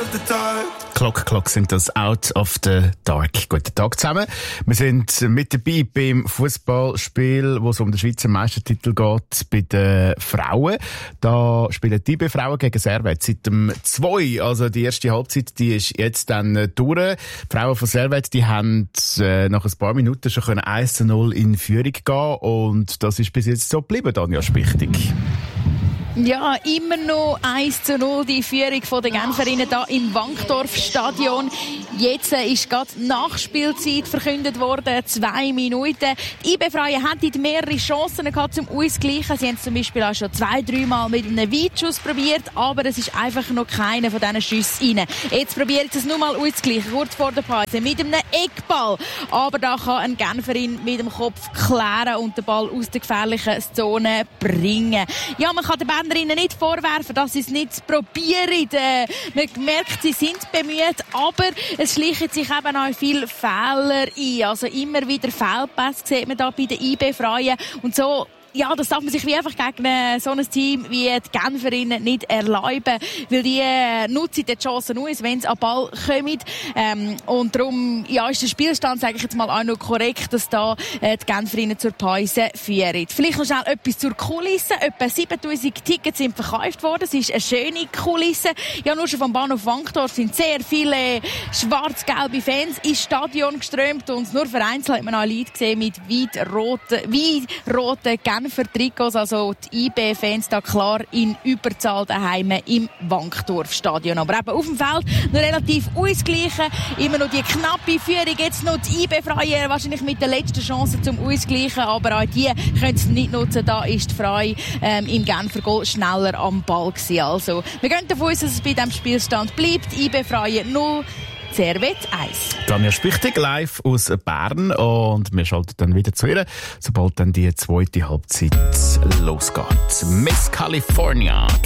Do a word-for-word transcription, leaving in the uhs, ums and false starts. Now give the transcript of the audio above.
the dark. Clock, Clock sind das Out of the Dark. Guten Tag zusammen. Wir sind mit dabei beim Fußballspiel, wo es um den Schweizer Meistertitel geht, bei den Frauen. Da spielen die I B Frauen gegen Servette seit dem zwei. Also die erste Halbzeit, die ist jetzt dann durch. Die Frauen von Servette, die haben äh, nach ein paar Minuten schon können eins zu null in Führung gehen. Und das ist bis jetzt so geblieben, Danja Spichtig. Ja, immer noch eins zu null die Führung der Genferinnen hier im Wankdorf-Stadion. Jetzt ist gerade Nachspielzeit verkündet worden, zwei Minuten. Die I B-Frauen hatten mehrere Chancen gehabt zum Ausgleichen. Sie haben zum Beispiel auch schon zwei, dreimal mit einem Weitschuss probiert, aber es ist einfach noch keiner von diesen Schüssen rein. Jetzt probiert es nur mal auszugleichen, kurz vor der Pause, mit einem Eckball. Aber da kann ein Genferin mit dem Kopf klären und den Ball aus der gefährlichen Zone bringen. Ja, man kann den Bernerinnen nicht vorwerfen, dass sie es nicht probieren. Äh, man merkt, sie sind bemüht, aber es schleichen sich eben auch viele Fehler ein. Also immer wieder Fehlpässe sieht man da bei den I B-Frauen. Und so, ja, das darf man sich wie einfach gegen so ein Team wie die Genferinnen nicht erlauben, weil die äh, nutzen die Chancen aus, wenn sie an den Ball kommen. Ähm, und darum ja, ist der Spielstand, sage ich jetzt mal, auch noch korrekt, dass da äh, die Genferinnen zur Pause führen. Vielleicht noch schnell etwas zur Kulisse. Etwa siebentausend Tickets sind verkauft worden. Es ist eine schöne Kulisse. Ja, nur schon vom Bahnhof Wankdorf sind sehr viele schwarz-gelbe Fans ins Stadion geströmt und nur vereinzelt hat man auch Leute gesehen mit weit-roten, weit-roten Genfer Trikots, also die I B-Fans da klar in Überzahl daheim im Wankdorf-Stadion. Aber eben auf dem Feld noch relativ ausgleichen. Immer noch die knappe Führung. Jetzt noch die I B-Frauen wahrscheinlich mit der letzten Chance zum Ausgleichen. Aber auch die können es nicht nutzen. Da ist die Frau ähm, im Genfer Goal schneller am Ball gewesen. Also, wir gehen davon aus, dass es bei diesem Spielstand bleibt. I B-Frauen null. Servette eins. Danja Spichtig live aus Bern und wir schalten dann wieder zu ihr, sobald dann die zweite Halbzeit losgeht. Miss California.